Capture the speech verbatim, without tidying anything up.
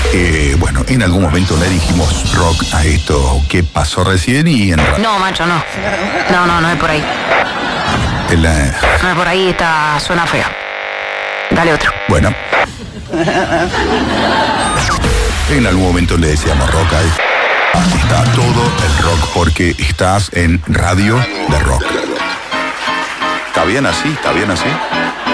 Eh, bueno, en algún momento le dijimos rock a esto que pasó recién y en ra- No, macho, no. No, no, no es por ahí. en la- No es por ahí, está, suena feo. Dale otro. bueno. En algún momento le decíamos rock a esto. Está todo el rock porque estás en radio de rock. ¿Está bien así? ¿Está bien así?